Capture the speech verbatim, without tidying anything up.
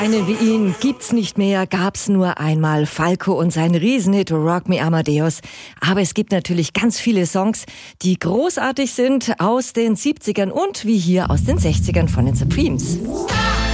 Einen wie ihn gibt's nicht mehr, gab's nur einmal. Falco und sein Riesenhit Rock Me Amadeus. Aber es gibt natürlich ganz viele Songs, die großartig sind aus den siebzigern und wie hier aus den sechzigern von den Supremes.